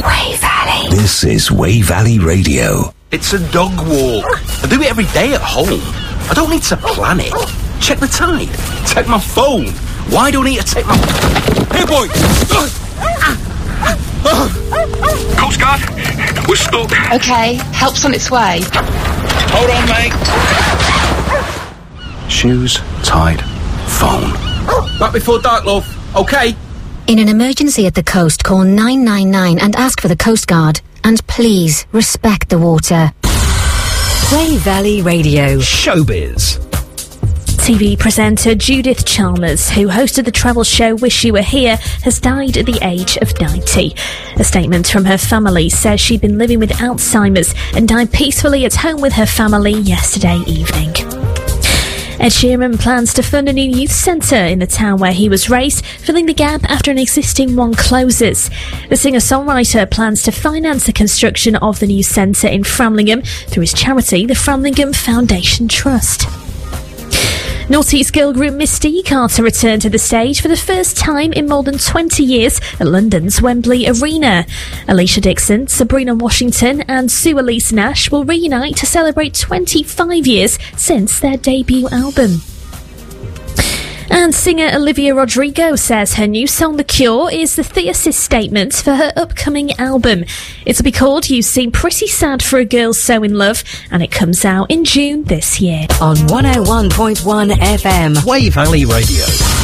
Way Valley. This is Way Valley Radio. It's a dog walk. I do it every day at home. I don't need to plan it. Check the tide. Take my phone. Why do I need to take my... Hey, boy! Coast Guard, we're stuck. Okay, help's on its way. Hold on, mate. Shoes, tide, phone. Back before dark, love. Okay? In an emergency at the coast, call 999 and ask for the Coast Guard. And please, respect the water. Way Valley Radio. Showbiz. TV presenter Judith Chalmers, who hosted the travel show Wish You Were Here, has died at the age of 90. A statement from her family says she'd been living with Alzheimer's and died peacefully at home with her family yesterday evening. Ed Sheeran plans to fund a new youth centre in the town where he was raised, filling the gap after an existing one closes. The singer-songwriter plans to finance the construction of the new centre in Framlingham through his charity, the Framlingham Foundation Trust. Noughties girl group Mystique are to return to the stage for the first time in more than 20 years at London's Wembley Arena. Alicia Dixon, Sabrina Washington and Sue Elise Nash will reunite to celebrate 25 years since their debut album. And singer Olivia Rodrigo says her new song The Cure is the thesis statement for her upcoming album. It'll be called You Seem Pretty Sad for a Girl So in Love, and it comes out in June this year. On 101.1 FM. Way Valley Radio.